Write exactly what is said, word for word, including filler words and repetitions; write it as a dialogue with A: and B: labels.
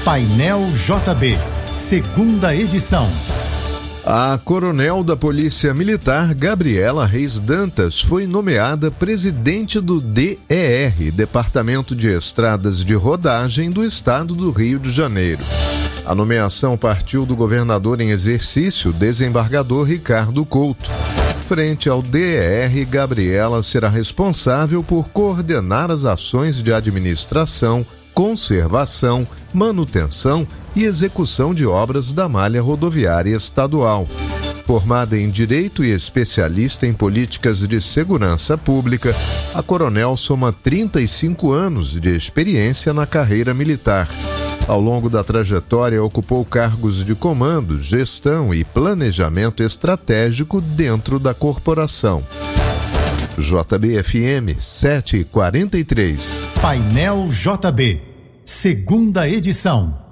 A: Painel J B, segunda edição.
B: A coronel da Polícia Militar, Gabriela Reis Dantas, foi nomeada presidente do D E R, Departamento de Estradas de Rodagem do Estado do Rio de Janeiro. A nomeação partiu do governador em exercício, desembargador Ricardo Couto. Frente ao D E R, Gabriela será responsável por coordenar as ações de administração, conservação, manutenção e execução de obras da malha rodoviária estadual. Formada em Direito e especialista em políticas de segurança pública, a coronel soma trinta e cinco anos de experiência na carreira militar. Ao longo da trajetória, ocupou cargos de comando, gestão e planejamento estratégico dentro da corporação. J B F M sete e quarenta e três.
A: Painel J B, segunda edição.